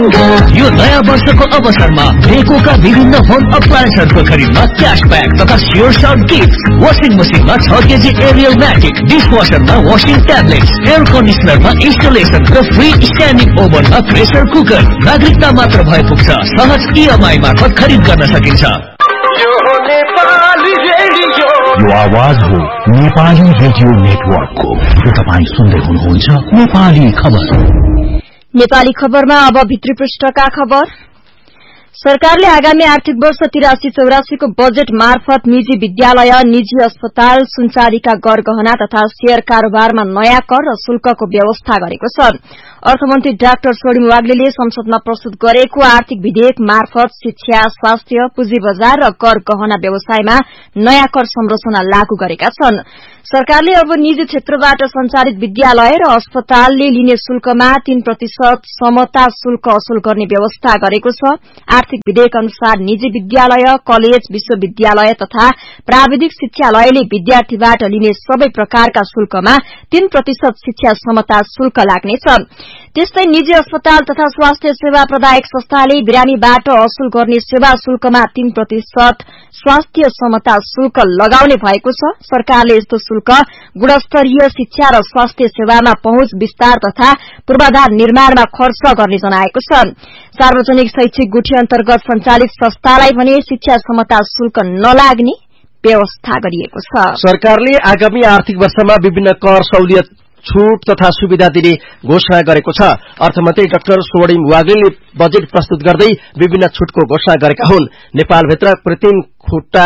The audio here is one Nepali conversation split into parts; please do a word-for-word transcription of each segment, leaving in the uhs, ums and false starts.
यो नयाँ वर्षको अवसरमा बेकोका विभिन्न होम अप्लायन्सहरूको खरिदमा क्यासब्याक तथा स्योर सर्ट गिफ्ट। वाशिङ मसिनमा छ KG Ariel म्याटिक, डिसवासरमा washing tablets, air कन्डिसनरमा installation र फ्री स्ट्यान्डिङ ओभनमा प्रेसर कुकर। नागरिकता मात्र भए पुग्छ, सहज इएमआई मार्फत खरिद गर्न सकिन्छ। यो आवाज हो नेपाली रेडियो नेटवर्कको। तपाईँ सुन्दै हुनुहुन्छ नेपाली खबर। नेपाली खबरमा अब भित्री पृष्ठका खबर। सरकारले आगामी आर्थिक वर्ष तिरासी चौरासी को बजेट मार्फत निजी विद्यालय, निजी अस्पताल, सुनचाँदीका गरगहना तथा शेयर कारोबारमा नयाँ कर र शुल्कको व्यवस्था गरेको छ। अर्थमन्त्री डाक्टर सोडिम वाग्लेले संसदमा प्रस्तुत गरेको आर्थिक विधेयक मार्फत शिक्षा, स्वास्थ्य, पुँजी बजार र कर गहना व्यवसायमा नयाँ कर संरचना लागू गरेका छन्। सरकारले अब निजी क्षेत्रबाट संचालित विद्यालय र अस्पतालले लिने शुल्कमा तीन प्रतिशत समता शुल्क असुल गर्ने व्यवस्था गरेको छ। आर्थिक विधेयक अनुसार निजी विद्यालय, कलेज, विश्वविद्यालय तथा प्राविधिक शिक्षालयले विद्यार्थीबाट लिने सबै प्रकारका शुल्कमा तीन प्रतिशत शिक्षा समता शुल्क लाग्नेछ। त्यस्तै निजी अस्पताल तथा स्वास्थ्य सेवा प्रदायक संस्थाले बिरामीबाट असुल गर्ने सेवा शुल्कमा तीन प्रतिशत स्वास्थ्य समता शुल्क लगाउने भएको छ। सरकारले यस्तो शुल्क गुणस्तरीय शिक्षा र स्वास्थ्य सेवामा पहुँच विस्तार तथा पूर्वाधार निर्माणमा खर्च गर्ने जनाएको छ। सार्वजनिक शैक्षिक गुठी अन्तर्गत संचालित संस्थालाई भने शिक्षा समता शुल्क नलाग्ने व्यवस्था गरिएको छ। सरकारले आगामी आर्थिक वर्षमा विभिन्न कर सहुलियत, छूट तथा सुविधा दिने घोषणा गरेको छ। अर्थमन्त्री डाक्टर सोडिम वाग्लेले बजेट प्रस्तुत गर्दै विभिन्न छूटको घोषणा गरेका हुन्। नेपालभित्र कृत्रिम खुट्टा,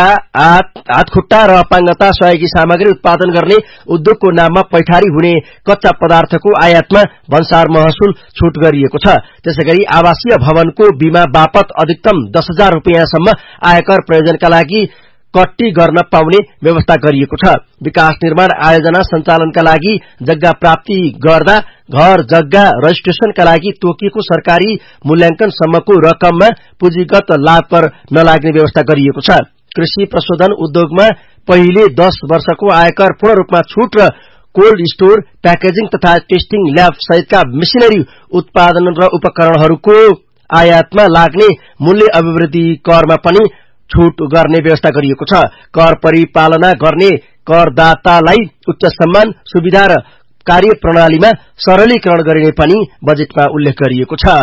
हात खुट्टा र अपाङ्गता सहयोगी सामग्री उत्पादन गर्ने उद्योगको नाममा पैठारी हुने कच्चा पदार्थको आयातमा भन्सार महसुल छूट गरिएको छ। त्यसैगरी आवासीय भवनको बीमा बापत अधिकतम दस हजार रूपियाँसम्म आयकर प्रयोजनका लागि कट्टी गर्न पाउने व्यवस्था गरिएको छ। विकास निर्माण आयोजना सञ्चालनका लागि जग्गा प्राप्ति गर्दा घर जग्गा रजिस्ट्रेशनका लागि तोकिएको सरकारी मूल्याङ्कनसम्मको रकममा पुँजीगत लाभ कर नलाग्ने व्यवस्था गरिएको छ। कृषि प्रशोधन उद्योगमा पहिले दस वर्षको आयकर पूर्ण रूपमा छूट र कोल्ड स्टोर, प्याकेजिङ तथा टेस्टिङ ल्याब सहितका मेसिनरी उत्पादन र उपकरणहरूको आयातमा लाग्ने मूल्य अभिवृद्धि करमा पनि छूट गर्ने व्यवस्था गरिएको छ। कर परिपालना गर्ने करदातालाई उच्च सम्मान, सुविधा र कार्यप्रणालीमा सरलीकरण गरिने पनि बजेटमा उल्लेख गरिएको छ।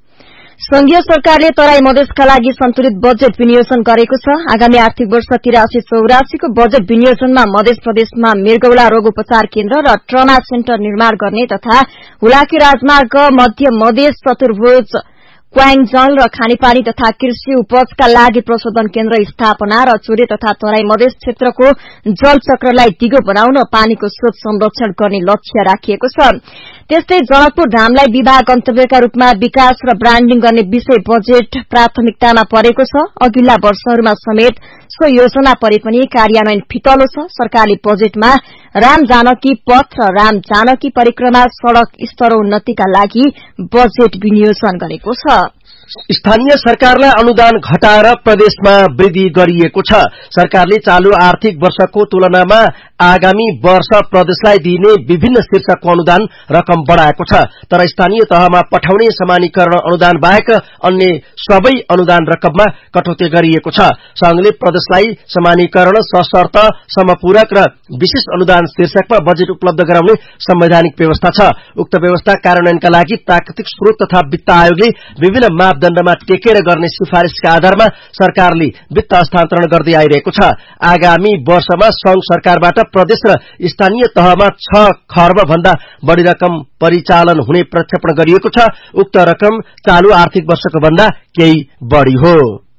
संघीय सरकारले तराई मधेसका लागि सन्तुलित बजेट विनियोजन गरेको छ। आगामी आर्थिक वर्ष तिरासी चौरासी को बजेट विनियोजनमा मध्य प्रदेशमा मृगौला रोग उपचार केन्द्र र ट्रमा सेन्टर निर्माण गर्ने तथा हुलाकी राजमार्ग, मध्य मधेस, चतुर्भुज, क्वाङजल र खानेपानी तथा कृषि उपजका लागि प्रशोधन केन्द्र स्थापना र चुरे तथा तराई मधेस क्षेत्रको जलचक्रलाई दिगो बनाउन पानीको स्रोत संरक्षण गर्ने लक्ष्य राखिएको छ। त्यस्तै जनकपुर धामलाई विवाह गन्तव्यका रूपमा विकास र ब्रान्डिङ गर्ने विषय बजेट प्राथमिकतामा परेको छ। अघिल्ला वर्षहरूमा समेत सो योजना परे पनि कार्यान्वयन फितलो छ। सरकारले बजेटमा राम जानकी पथ र राम जानकी परिक्रमा सड़क स्तरोन्नतिका लागि बजेट विनियोजन गरेको छ। स्थानीय सरकारलाई अनुदान घटाएर प्रदेशमा वृद्धि गरिएको छ। सरकारले चालू आर्थिक वर्षको तुलनामा आगामी वर्ष प्रदेशलाई दिइने विभिन्न शीर्षकको अनुदान रकम बढ़ाएको छ। तर स्थानीय तहमा पठाउने समानीकरण अनुदान बाहेक अन्य सबै अनुदान रकममा कटौती गरिएको छ। संघले प्रदेशलाई समानीकरण, सशर्त, समपूरक र विशेष अनुदान शीर्षकमा बजेट उपलब्ध गराउने संवैधानिक व्यवस्था छ। उक्त व्यवस्था कार्यान्वयनका लागि प्राकृतिक स्रोत तथा वित्त आयोगले विभिन्न मापदण्डमा टेकेर गर्ने सिफारिशका आधारमा सरकारले वित्त हस्तान्तरण गर्दै आइरहेको छ। आगामी वर्षमा संघ सरकारबाट प्रदेश र स्थानीय तहमा छ खर्ब भन्दा बढ़ी रकम परिचालन हुने प्रक्षेपण गरिएको छ। उक्त रकम चालू आर्थिक वर्षको भन्दा केही बढ़ी हो।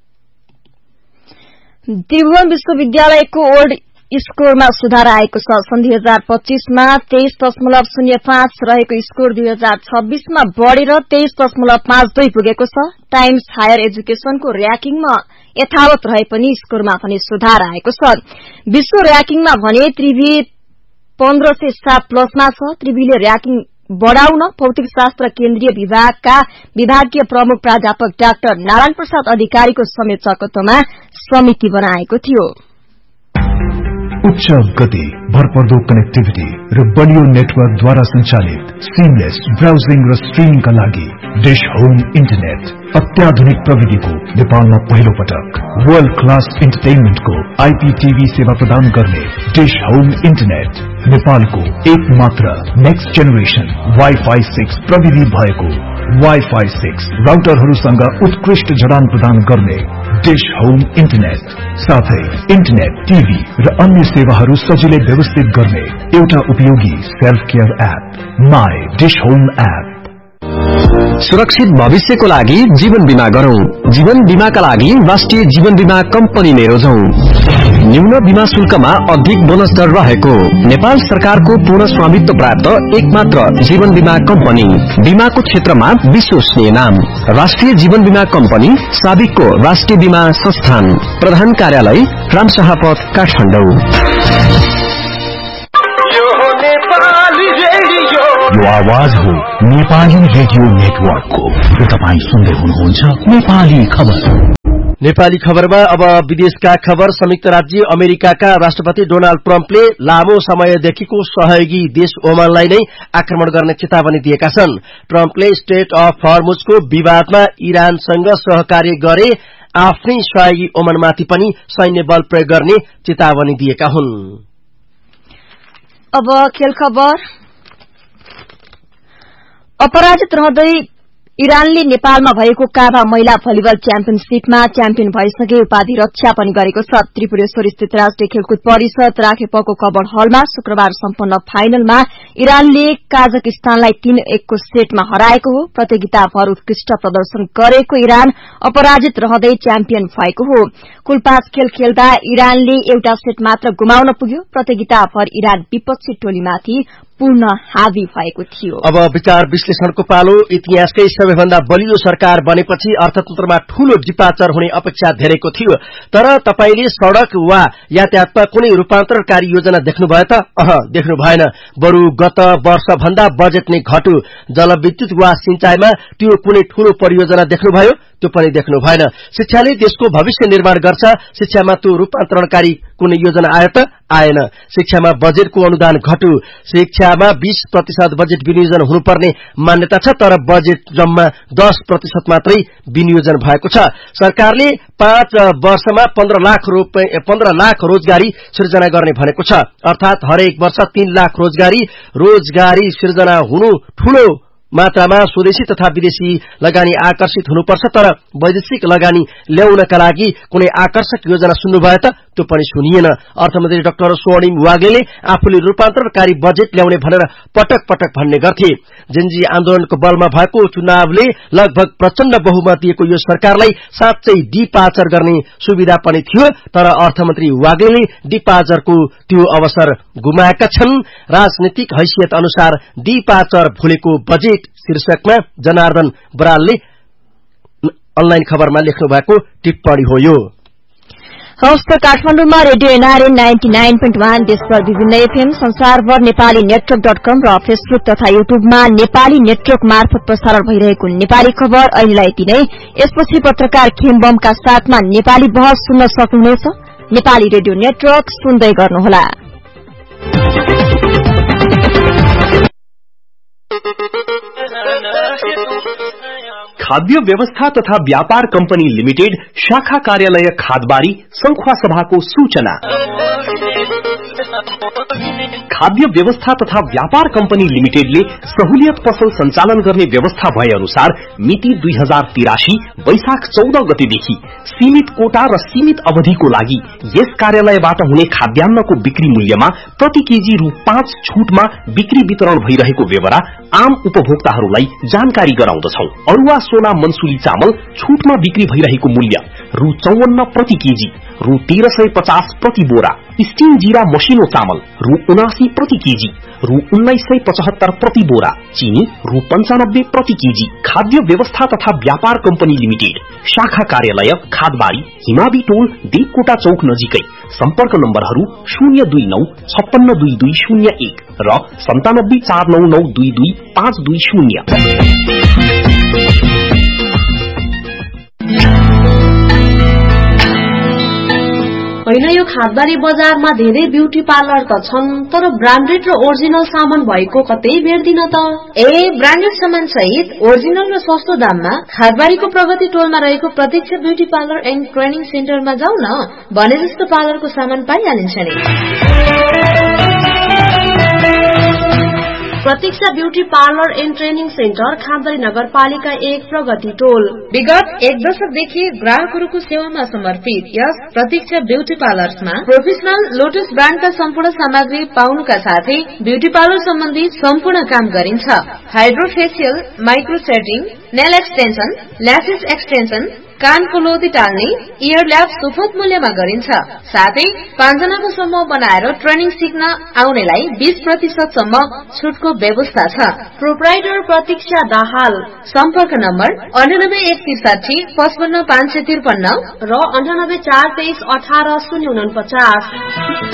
त्रिभुवन विश्वविद्यालयको ओल्ड स्कोरमा सुधार आएको छ। सन् दुई हजार पच्चीसमा तेइस दशमलव शून्य पाँच रहेको स्कोर दुई हजार छब्बीसमा बढ़ेर तेइस दशमलव पाँच दुई पुगेको छ। टाइम्स हायर एजुकेशनको र्याङ्किङमा यथावत रहे पनि स्कोरमा पनि सुधार आएको छ। विश्व र्याङ्किङमा भने त्रिवी पन्ध्र सय सात प्लसमा छ। त्रिवीले र्याङ्किङ बढ़ाउन भौतिक शास्त्र केन्द्रीय विभागका विभागीय प्रमुख प्राध्यापक डाक्टर नारायण प्रसाद अधिकारीको संयोजकत्वमा समिति बनाएको थियो। उच्च गति, भरपर्दो कनेक्टिभिटी र बलियो नेटवर्कद्वारा सञ्चालित सिमलेस ब्राउजिङ र स्ट्रिमिङका लागि डिश होम इन्टरनेट। अत्याधुनिक प्रविधिको नेपालमा पहिलो पटक वर्ल्ड क्लास इन्टरटेनमेन्टको आईपीटीभी सेवा प्रदान गर्ने डिश होम इन्टरनेट नेपालको एक मात्र नेक्स्ट जेनेरेसन वाइफाई सिक्स प्रविधि भएको वाइफाई सिक्स राउटरहरूसँग उत्कृष्ट जडान प्रदान गर्ने डिश होम इन्टरनेट, साथै इन्टरनेट, टिभी र अन्य सेवाहरू सजिलै व्यवस्थित गर्ने एउटा उपयोगी self care app my dish home app. सुरक्षित भविष्यको लागि जीवन बीमा गरौं। जीवन बीमाका लागि राष्ट्रिय जीवन बीमा कम्पनी रोजौं। न्यून बीमा शुल्कमा अधिक बोनस दर रहेको नेपाल सरकारको पूर्ण स्वामित्व प्राप्त एकमात्र जीवन बीमा कम्पनी, बीमाको क्षेत्रमा विश्वसनीय नाम राष्ट्रिय जीवन बीमा कम्पनी, साबिकको राष्ट्रिय बीमा संस्थान, प्रधान कार्यालय रामशाह पथ, काठमाडौँ। यो आवाज हो नेपाली रेडियो नेटवर्कको र तपाईँ सुन्दै हुनुहुन्छ नेपाली खबर। नेपाली खबरमा अब विदेशका खबर। संयुक्त राज्य अमेरिकाका राष्ट्रपति डोनाल्ड ट्रम्पले लामो समयदेखिको सहयोगी देश ओमानलाई नै आक्रमण गर्ने चेतावनी दिएका छन्। ट्रम्पले स्टेट अफ हर्मुजको विवादमा इरानसँग सहकार्य गरे आफ्नै सहयोगी ओमानमाथि पनि सैन्य बल प्रयोग गर्ने चेतावनी दिएका हुन्। अब खेल खबर। अपराजित रहँदै इरानले नेपालमा भएको काभा महिला भलिबल च्याम्पियनशीपमा च्याम्पियन भइसके उपाधि रक्षा पनि गरेको छ। त्रिपुरेश्वर स्थित राष्ट्रिय खेलकुद परिषद राखेपको कबड हलमा शुक्रबार सम्पन्न फाइनलमा इरानले काजाकिस्तानलाई तीन एकको सेटमा हराएको हो। प्रतियोगिताभर उत्कृष्ट प्रदर्शन गरेको इरान अपराजित रहँदै च्याम्पियन भएको हो। कुल पाँच खेल खेल्दा इरानले एउटा सेट मात्र गुमाउन पुग्यो। प्रतियोगिताभर इरान विपक्षी टोलीमाथि पूर्ण हावी भएको थियो। अब विचार विश्लेषणको पालो। इतिहासकै सबैभन्दा बलियो सरकार बनेपछि अर्थतन्त्रमा ठूलो डिपार्चर हुने अपेक्षा धेरैको थियो, तर तपाईले सड़क वा यातायातमा कुनै रूपान्तरकारी योजना देख्नुभयो त? अह, देख्नु भएन। बरु गत वर्ष भन्दा बजेट नै घट्यो। जलविद्युत वा सिंचाईमा त्यो कुनै ठूलो परियोजना देख्नुभयो? त्यो पनि देख्नु भएन। शिक्षाले देशको भविष्य निर्माण गर्छ, शिक्षामा त्यो रूपान्तरणकारी कुनै योजना आयो त? आएन। शिक्षामा बजेटको अनुदान घट्यो। शिक्षामा बीस प्रतिशत बजेट विनियोजन हुनुपर्ने मान्यता छ, तर बजेट जम्मा दस प्रतिशत मात्रै विनियोजन भएको छ। सरकारले पाँच वर्षमा पन्ध्र लाख रुपियाँ पन्ध्र लाख रोजगारी सृजना गर्ने भनेको छ। अर्थात हरेक वर्ष तीन लाख रोजगारी रोजगारी सृजना हुनु ठूलो मात्रामा स्वदेशी तथा विदेशी लगानी आकर्षित हुनुपर्छ, तर वैदेशिक लगानी ल्याउनका लागि कुनै आकर्षक योजना सुन्नुभयो त? त्यो पनि सुनिएन। अर्थमन्त्री डाक्टर स्वर्णिम वाग्लेले आफूले रूपान्तरकारी बजेट ल्याउने भनेर पटक पटक भन्ने गर्थे। जेनजी आन्दोलनको बलमा भएको चुनावले लगभग प्रचण्ड बहुमत दिएको यो सरकारलाई साँच्चै डिपार्चर गर्ने सुविधा पनि थियो, तर अर्थमन्त्री वाग्लेले डिपार्चरको त्यो अवसर गुमाएका छन्। राजनीतिक हैसियत अनुसार डिपार्चर भुलेको बजेट शीर्षकमा जनार्दन बरालले अनलाइन खबरमा लेख्नु भएको टिप्पणी हो यो। हवस् त काठमाडौँमा radio NRN ninety nine point one, देशभर विभिन्न एफएम, संसारभर नेपाली नेटवर्क डट कम र फेसबुक तथा युट्युबमा नेपाली नेटवर्क मार्फत प्रसारण भइरहेको नेपाली खबर अहिलेलाई यति नै। यसपछि पत्रकार खेमबमका साथमा नेपाली बहस सुन्न सक्नुहुनेछ। नेपाली रेडियो नेटवर्क सुन्दै गर्नुहोला। खाद्य व्यवस्था तथा व्यापार कम्पनी लिमिटेड शाखा कार्यालय खादबारी संखुवासभाको सूचना। खाद्य व्यवस्था तथा व्यापार कम्पनी लिमिटेडले सहुलियत पसल सञ्चालन गर्ने व्यवस्था भए अनुसार मिति दुई हजार तिरासी वैशाख चौध गतेदेखि सीमित कोटा र सीमित अवधिको लागि यस कार्यालयबाट हुने खाद्यान्नको बिक्री मूल्यमा प्रति केजी रु पाँच छूटमा बिक्री वितरण भइरहेको बेहोरा आम उपभोक्ताहरूलाई जानकारी गराउँदछौ। अरुवा सोना मनसुली चामल छूटमा बिक्री भइरहेको मूल्य रु चौवन्न प्रति केजी, रु तेह्र सय पचास प्रति बोरा। स्टीम जीरा मसिनो चामल रु उनासी प्रति केजी, रु उन्नाइस सय पचहत्तर प्रति बोरा। चीनी रु पञ्चानब्बे प्रति केजी। खाद्य व्यवस्था तथा व्यापार कम्पनी लिमिटेड शाखा कार्यालय खादबारी, हिमाबी टोल, देवकोटा चौक नजिकै। सम्पर्क नम्बरहरू शून्य दुई नौ छप्पन्न दुई दुई शून्य एक र सन्तानब्बे चार नौ नौ दुई दुई पाँच दुई शून्य। होइन, यो खादबारी बजारमा धेरै ब्युटी पार्लर त छन्, तर ब्रान्डेड र ओरिजिनल सामान भएको कतै भेट्दिन त। ए ब्रान्डेड सामान सहित ओरिजिनल र सस्तो दाममा खादबारीको प्रगति टोलमा रहेको प्रतीक्षा ब्युटी पार्लर एन्ड ट्रेनिङ सेन्टरमा जाऊ न, भने जस्तो पार्लरको सामान पाइहालिन्छ नि। प्रतीक्षा beauty parlour and training centre खादबारी नगरपालिका एक प्रगति टोल। विगत एक दशकदेखि ग्राहकहरूको सेवामा समर्पित यस प्रतीक्षा ब्यूटी पार्लर्समा प्रोफेसनल लोटस ब्रान्डका सम्पूर्ण सामग्री पाउनुका साथै ब्यूटी पार्लर सम्बन्धी सम्पूर्ण काम गरिन्छ। Hydrofacial, micro setting, nail extension, lashes extension, कानको लोदी टाल्ने, इयर ल्याब सुपथ मूल्यमा गरिन्छ। साथै पाँचजनाको समूह बनाएर ट्रेनिङ सिक्न आउनेलाई बीस प्रतिशत सम्म छुटको व्यवस्था छ। प्रोप्राइटर प्रतीक्षा दाहाल। सम्पर्क नम्बर अन्ठानब्बे एक त्रिसाठी पचपन्न पाँच सय त्रिपन्न र अन्ठानब्बे चार तेइस अठार शून्य उनपचास।